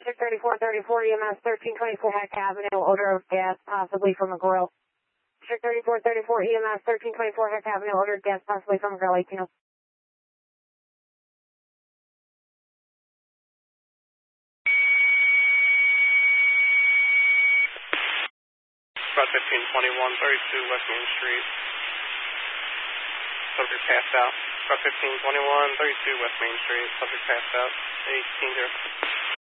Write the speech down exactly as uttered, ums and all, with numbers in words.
District thirty-four thirty-four, E M S thirteen twenty-four Heck Avenue, odor of gas, possibly from a grill. District thirty-four thirty-four, E M S thirteen twenty-four Heck Avenue, odor of gas, possibly from a grill, eighteen oh. About fifteen twenty-one, thirty-two West Main Street. Subject passed out. About fifteen twenty-one, thirty-two West Main Street. Subject passed out. eighteen zero.